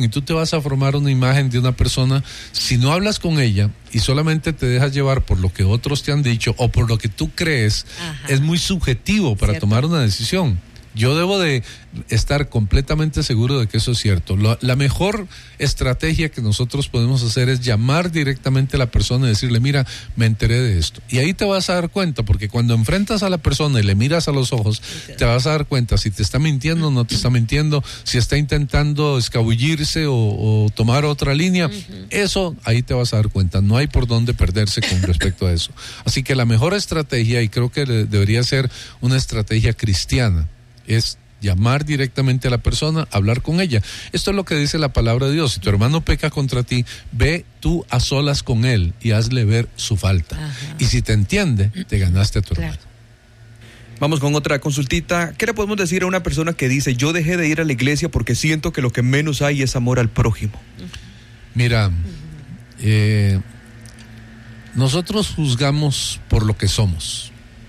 y tú te vas a formar una imagen de una persona. Si no hablas con ella y solamente te dejas llevar por lo que otros te han dicho o por lo que tú crees, es muy subjetivo para tomar una decisión. Yo debo de estar completamente seguro de que eso es cierto. La mejor estrategia que nosotros podemos hacer es llamar directamente a la persona y decirle, mira, me enteré de esto. Y ahí te vas a dar cuenta, porque cuando enfrentas a la persona y le miras a los ojos, te vas a dar cuenta si te está mintiendo o no te está mintiendo, si está intentando escabullirse o tomar otra línea. Eso, ahí te vas a dar cuenta. No hay por dónde perderse con respecto a eso. Así que la mejor estrategia, y creo que debería ser una estrategia cristiana, es llamar directamente a la persona, hablar con ella. Esto es lo que dice la palabra de Dios. Si tu hermano peca contra ti, ve tú a solas con él y hazle ver su falta. Y si te entiende, te ganaste a tu hermano. Vamos con otra consultita. ¿Qué le podemos decir a una persona que dice, yo dejé de ir a la iglesia porque siento que lo que menos hay es amor al prójimo? Mira, nosotros juzgamos por lo que somos.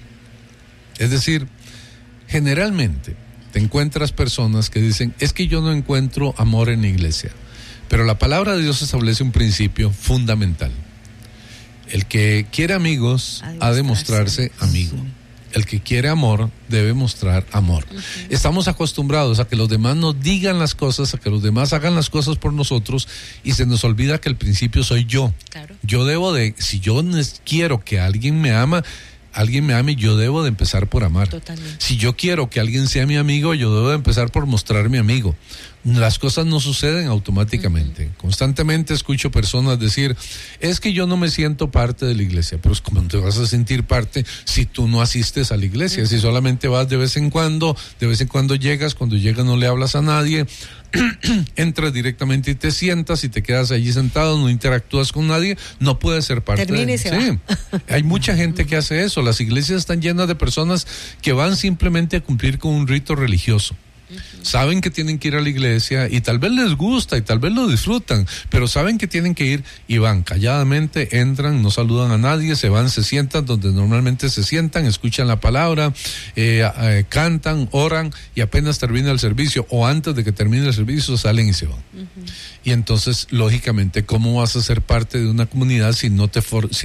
Es decir, generalmente te encuentras personas que dicen, es que yo no encuentro amor en la iglesia. Pero la palabra de Dios establece un principio fundamental. El que quiere amigos ha de mostrarse amigo. El que quiere amor debe mostrar amor. Estamos acostumbrados a que los demás nos digan las cosas, a que los demás hagan las cosas por nosotros, y se nos olvida que el principio soy yo. Claro. Yo debo de, si yo quiero que alguien me ame, yo debo de empezar por amar. Totalmente. Si yo quiero que alguien sea mi amigo, yo debo de empezar por mostrarme amigo. Las cosas no suceden automáticamente. Constantemente escucho personas decir, es que yo no me siento parte de la iglesia. Pero ¿cómo te vas a sentir parte si tú no asistes a la iglesia? Si solamente vas de vez en cuando llegas, cuando llegas no le hablas a nadie, entras directamente y te sientas y te quedas allí sentado, no interactúas con nadie, no puedes ser parte de... Sí, hay mucha gente que hace eso. Las iglesias están llenas de personas que van simplemente a cumplir con un rito religioso. Saben que tienen que ir a la iglesia y tal vez les gusta y tal vez lo disfrutan, pero saben que tienen que ir y van calladamente, entran, no saludan a nadie, se van, se sientan donde normalmente se sientan, escuchan la palabra, cantan, oran, y apenas termina el servicio o antes de que termine el servicio salen y se van. Y entonces, lógicamente, ¿cómo vas a ser parte de una comunidad si no te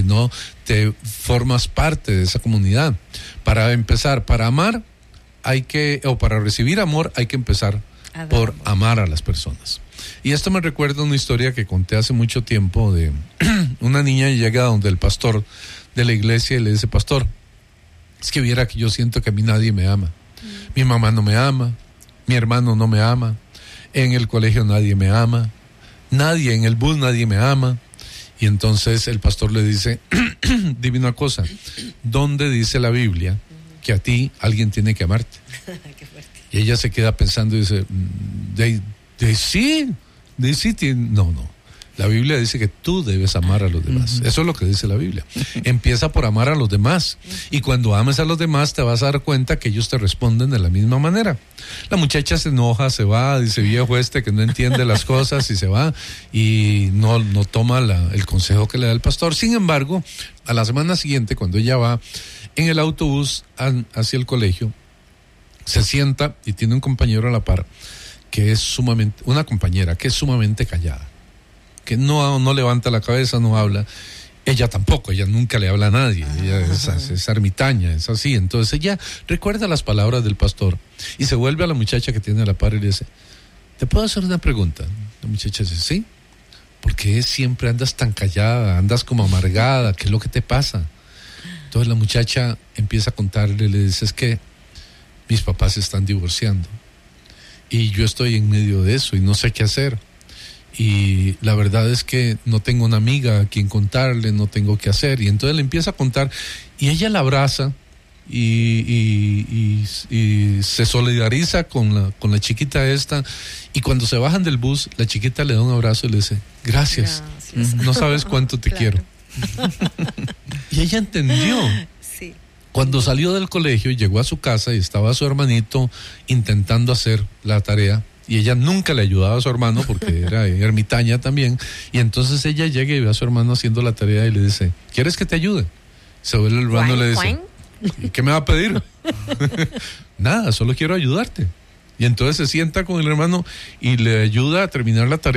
formas parte de esa comunidad? Para empezar, para amar para recibir amor hay que empezar por amar a las personas. Y esto me recuerda una historia que conté hace mucho tiempo de una niña llega donde el pastor de la iglesia y le dice, pastor, es que viera que yo siento que a mí nadie me ama. Mi mamá no me ama, mi hermano no me ama, en el colegio nadie me ama, nadie, en el bus nadie me ama. Y entonces el pastor le dice, dime una cosa, ¿dónde dice la Biblia que a ti alguien tiene que amarte? Y ella se queda pensando y dice, no. La Biblia dice que tú debes amar a los demás. Eso es lo que dice la Biblia. Empieza por amar a los demás. Y cuando ames a los demás te vas a dar cuenta que ellos te responden de la misma manera. La muchacha se enoja, se va, dice, viejo que no entiende las cosas, y se va y no toma el consejo que le da el pastor. Sin embargo, a la semana siguiente, cuando ella va en el autobús hacia el colegio, se sienta y tiene un compañero a la par una compañera que es sumamente callada, que no levanta la cabeza, no habla. Ella tampoco, ella nunca le habla a nadie, ella es ermitaña, es así. Entonces ella recuerda las palabras del pastor y se vuelve a la muchacha que tiene a la par y le dice, ¿te puedo hacer una pregunta? La muchacha dice, sí. ¿Por qué siempre andas tan callada, andas como amargada? ¿Qué es lo que te pasa? Entonces la muchacha empieza a contarle y le dice, es que mis papás se están divorciando y yo estoy en medio de eso y no sé qué hacer. Y la verdad es que no tengo una amiga a quien contarle, no tengo qué hacer. Y entonces le empieza a contar y ella la abraza y se solidariza con la chiquita esta. Y cuando se bajan del bus, la chiquita le da un abrazo y le dice, gracias. No sabes cuánto te quiero. Y ella entendió. Sí. Cuando salió del colegio, llegó a su casa y estaba su hermanito intentando hacer la tarea. Y ella nunca le ayudaba a su hermano porque era ermitaña también. Y entonces ella llega y ve a su hermano haciendo la tarea y le dice, ¿quieres que te ayude? Se vuelve el hermano y le dice, ¿y qué me va a pedir? Nada, solo quiero ayudarte. Y entonces se sienta con el hermano y le ayuda a terminar la tarea.